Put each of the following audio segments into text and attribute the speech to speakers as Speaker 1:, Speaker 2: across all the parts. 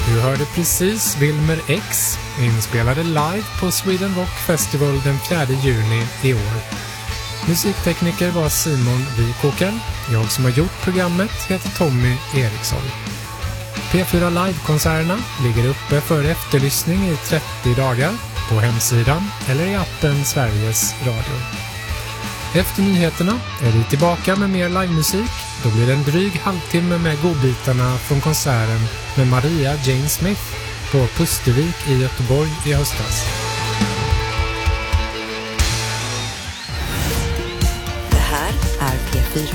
Speaker 1: Du hörde precis Wilmer X, inspelade live på Sweden Rock Festival den 4 juni i år. Musiktekniker var Simon Wikåken. Jag som har gjort programmet heter Tommy Eriksson. P4 Live-konserterna ligger uppe för efterlyssning i 30 dagar på hemsidan eller i appen Sveriges Radio. Efter nyheterna är vi tillbaka med mer livemusik. Då blir det en dryg halvtimme med godbitarna från konserten med Maria Jane Smith på Pustervik i Göteborg i höstas.
Speaker 2: Det här är P4.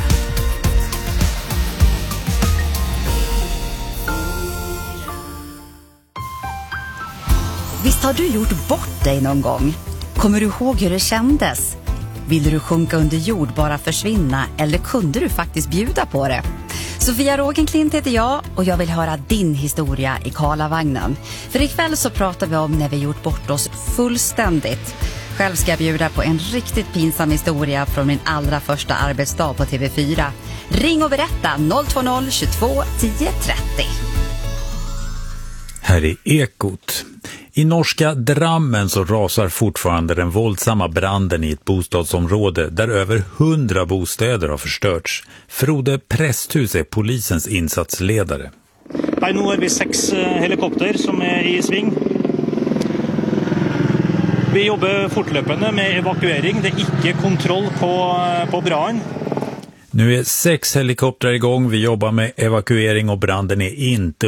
Speaker 2: Visst har du gjort bort dig någon gång? Kommer du ihåg hur det kändes? Ville du sjunka under jord, bara försvinna, eller kunde du faktiskt bjuda på det? Sofia Rogenklint heter jag och jag vill höra din historia i Karlavagnen. För ikväll så pratar vi om när vi gjort bort oss fullständigt. Själv ska jag bjuda på en riktigt pinsam historia från min allra första arbetsdag på TV4. Ring och berätta 020 22 10 30.
Speaker 3: Här är Ekot. I norska Drammen så rasar fortfarande den våldsamma branden i ett bostadsområde där över 100 bostäder har förstörts. Frode Presthus är polisens insatsledare.
Speaker 4: Nu har vi 6 helikopter som är i sving. Vi jobbar fortlöpande med evakuering. Det är inte kontroll på branden.
Speaker 3: Nu är 6 helikoptrar igång. Vi jobbar med evakuering och branden är inte